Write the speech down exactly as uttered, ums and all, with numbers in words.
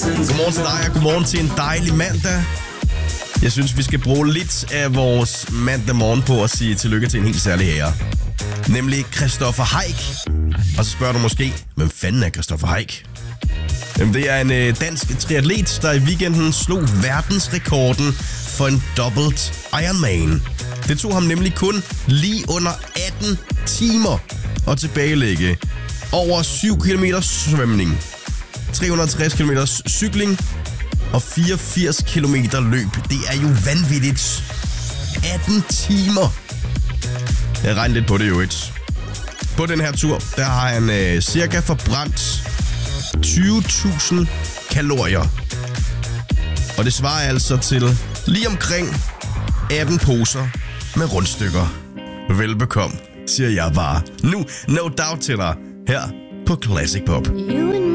Godmorgen til dig, og godmorgen til en dejlig mandag. Jeg synes, vi skal bruge lidt af vores mandag morgen på at sige tillykke til en helt særlig ære. Nemlig Christoffer Heik. Og så spørger du måske, hvem fanden er Christoffer Heik? Jamen, det er en øh, dansk triatlet, der i weekenden slog verdensrekorden for en dobbelt Ironman. Det tog ham nemlig kun lige under atten timer at tilbagelægge over syv kilometer svømning, tre hundrede og tres kilometer cykling og fireogfirs kilometer løb. Det er jo vanvittigt. atten timer. Jeg regner lidt på det jo et. På den her tur, der har han øh, cirka forbrændt tyve tusind kalorier. Og det svarer altså til lige omkring atten poser med rundstykker. Velbekomme, siger jeg bare. Nu, no doubt til dig, her på Classic Pop.